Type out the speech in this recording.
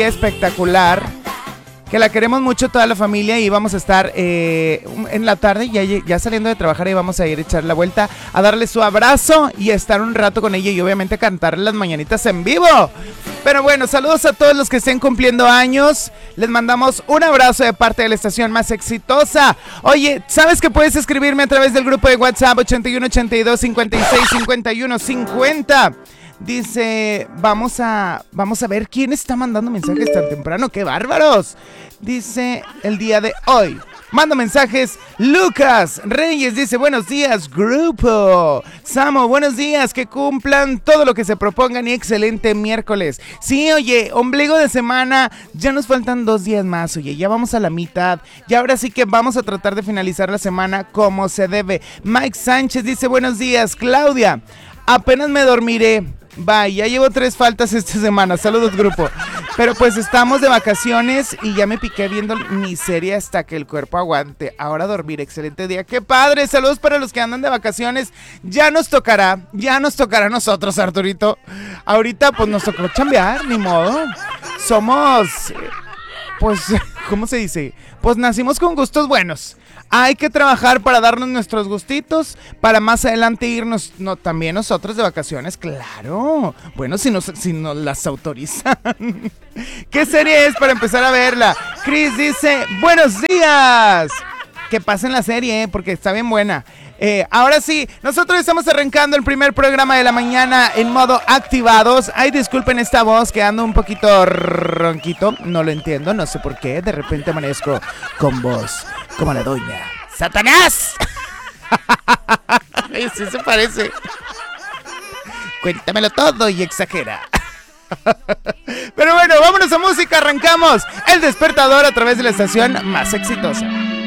espectacular, que la queremos mucho toda la familia y vamos a estar en la tarde, ya saliendo de trabajar, y vamos a ir a echar la vuelta, a darle su abrazo y a estar un rato con ella y obviamente cantarle las mañanitas en vivo. Pero bueno, saludos a todos los que estén cumpliendo años. Les mandamos un abrazo de parte de la estación más exitosa. Oye, ¿sabes que puedes escribirme a través del grupo de WhatsApp 81 82 56 51 50? Dice, vamos a ver quién está mandando mensajes tan temprano. ¡Qué bárbaros! Dice, el día de hoy manda mensajes Lucas Reyes, dice, buenos días, grupo. Samo, buenos días, que cumplan todo lo que se propongan y excelente miércoles. Sí, oye, ombligo de semana, ya nos faltan 2 días más, oye, ya vamos a la mitad. Y ahora sí que vamos a tratar de finalizar la semana como se debe. Mike Sánchez dice, buenos días, Claudia, apenas me dormiré. Bye, ya llevo 3 faltas esta semana. Saludos, grupo. Pero pues estamos de vacaciones y ya me piqué viendo mi serie hasta que el cuerpo aguante. Ahora dormir, excelente día. ¡Qué padre! Saludos para los que andan de vacaciones. Ya nos tocará a nosotros, Arturito. Ahorita pues nos tocó chambear, ni modo. Somos, pues, ¿cómo se dice? Pues nacimos con gustos buenos. Hay que trabajar para darnos nuestros gustitos, para más adelante irnos también nosotros de vacaciones, claro. Bueno, si nos las autorizan. ¿Qué serie es para empezar a verla? Chris dice, buenos días. Que pasen la serie, porque está bien buena. Ahora sí, nosotros estamos arrancando el primer programa de la mañana en modo activados. Ay, disculpen esta voz, que ando un poquito ronquito. No lo entiendo, no sé por qué. De repente amanezco con voz como la doña ¡Satanás! Sí se parece. Cuéntamelo todo y exagera. Pero bueno, vámonos a música, arrancamos El Despertador a través de la estación más exitosa.